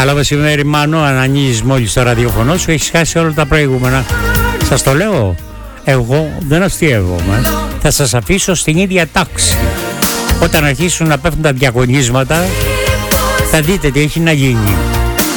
Καλό μεσημέρι, Μάνο. Αν ανοίγεις μόλις το ραδιοφωνό σου, έχεις χάσει όλα τα προηγούμενα. Σας το λέω. Εγώ δεν αστειεύομαι. Θα σας αφήσω στην ίδια τάξη. Όταν αρχίσουν να πέφτουν τα διακονίσματα, θα δείτε τι έχει να γίνει.